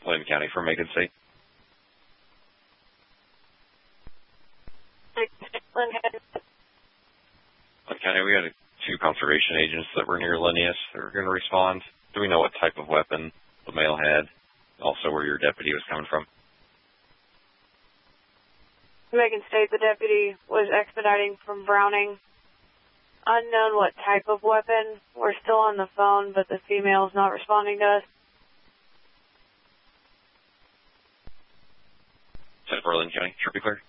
Lynn County for Macon State. Lynn County, we got two conservation agents that were near Linnaeus that are going to respond. Do we know what type of weapon the male had? Also, where your deputy was coming from? Macon State, the deputy was expediting from Browning. Unknown what type of weapon. We're still on the phone, but the female is not responding to us. 10-4 Lynn County, should be clear.